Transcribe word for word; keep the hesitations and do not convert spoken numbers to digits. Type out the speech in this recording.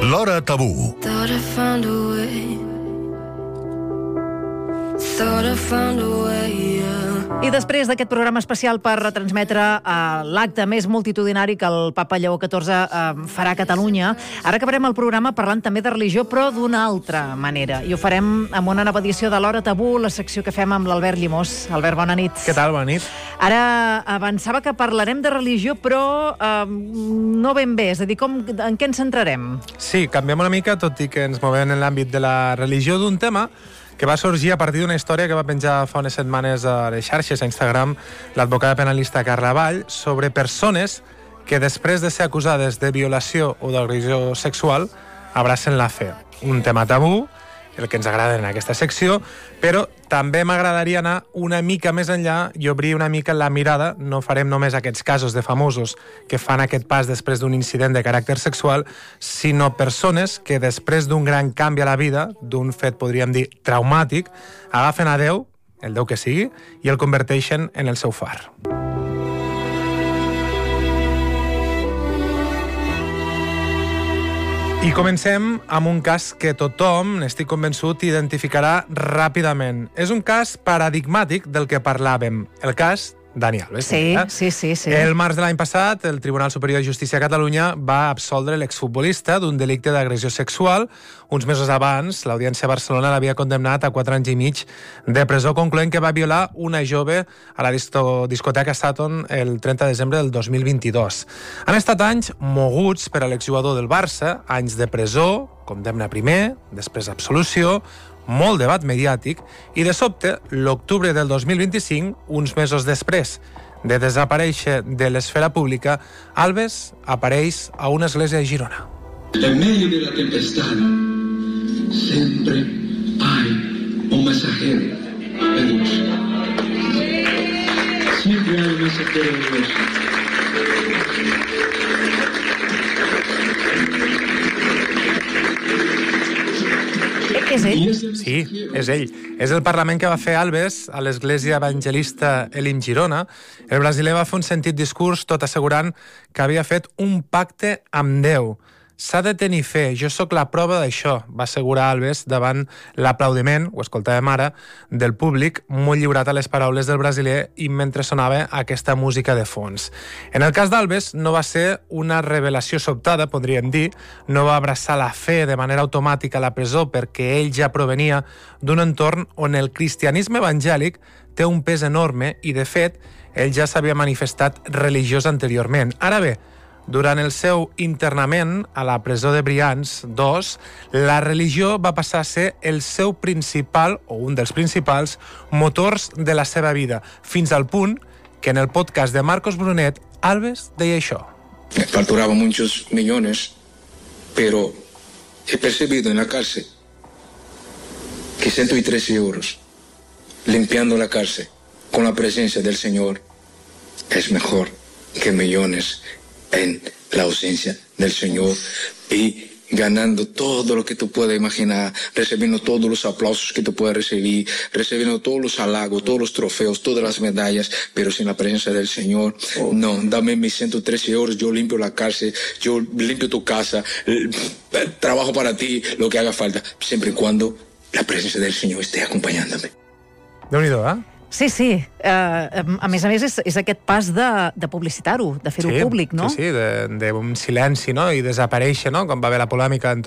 L'Hora Tabú. Thought I found a way. Thought I found a way, yeah. I després d'aquest programa especial per retransmetre uh, l'acte més multitudinari que el papa Lleó catorze uh, farà a Catalunya, ara acabarem el programa parlant també de religió, però d'una altra manera. I ho farem amb una nova edició de l'Hora Tabú, la secció que fem amb l'Albert Llimós. Albert, bona nit. Què tal? Bona nit. Ara avançava que parlarem de religió, però uh, no ben bé. És a dir, com, en què ens centrarem? Sí, canviem una mica, tot i que ens movem en l'àmbit de la religió, d'un tema que va sorgir a partir d'una història que va penjar fa unes setmanes a les xarxes, a Instagram, l'advocada penalista Carla Vall, sobre persones que després de ser acusades de violació o d'agressió sexual abracen la fe. Un tema tabú, el que ens agrada en aquesta secció, però també m'agradaria anar una mica més enllà i obrir una mica la mirada. No farem només aquests casos de famosos que fan aquest pas després d'un incident de caràcter sexual, sinó persones que després d'un gran canvi a la vida, d'un fet, podríem dir, traumàtic, agafen a Déu, el Déu que sigui, i el converteixen en el seu far. I comencem amb un cas que tothom, n'estic convençut, identificarà ràpidament. És un cas paradigmàtic del que parlàvem, el cas Dani Alves. Sí, eh? sí, sí, sí. El març de l'any passat, el Tribunal Superior de Justícia de Catalunya va absoldre l'exfutbolista d'un delicte d'agressió sexual. Uns mesos abans, l'Audiència de Barcelona l'havia condemnat a quatre anys i mig de presó, concloent que va violar una jove a la discoteca Saturn el trenta de desembre del dos mil vint-i-dos. Han estat anys moguts per a l'exjugador del Barça, anys de presó, condemna primer, després absolució, molt debat mediàtic, i de sobte, l'octubre del dos mil vint-i-cinc, uns mesos després de desaparèixer de l'esfera pública, Alves apareix a una església de Girona. En medio de la tempestad siempre hay un mensajero de Dios. Siempre hay un mensajero de Dios. És ell? Sí, és ell. És el parlament que va fer Alves a l'església evangelista Elim Girona. El brasiler va fer un sentit discurs tot assegurant que havia fet un pacte amb Déu. S'ha de tenir fe, jo sóc la prova d'això, va assegurar Alves davant l'aplaudiment, ho escoltàvem ara, del públic, molt lliurat a les paraules del brasiler i mentre sonava aquesta música de fons. En el cas d'Alves no va ser una revelació sobtada, podríem dir, no va abraçar la fe de manera automàtica a la presó perquè ell ja provenia d'un entorn on el cristianisme evangèlic té un pes enorme i, de fet, ell ja s'havia manifestat religiós anteriorment. Ara bé, durant el seu internament a la presó de Brians dos, la religió va passar a ser el seu principal, o un dels principals, motors de la seva vida, fins al punt que en el podcast de Marcos Brunet, Alves deia això. Facturaba muchos millones, pero he percibido en la cárcel que ciento trece euros limpiando la cárcel con la presencia del Señor es mejor que millones en la ausencia del Señor y ganando todo lo que tú puedas imaginar, recibiendo todos los aplausos que tú puedas recibir, recibiendo todos los halagos, todos los trofeos, todas las medallas, pero sin la presencia del Señor. Oh. No, dame mis ciento trece euros, yo limpio la cárcel, yo limpio tu casa, trabajo para ti, lo que haga falta, siempre y cuando la presencia del Señor esté acompañándome. Déu-n'hi-do, eh? Sí, sí. Uh, a més a més, és, és aquest pas de, de publicitar-ho, de fer-ho sí, públic, no? Sí, sí, d'un silenci, no? I desaparèixer, no? Com va haver la polèmica